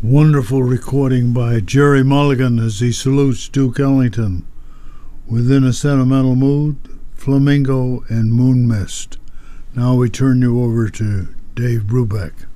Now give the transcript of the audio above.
Wonderful recording by Jerry Mulligan as he salutes Duke Ellington. Within a Sentimental Mood, Flamingo and Moon Mist. Now we turn you over to Dave Brubeck.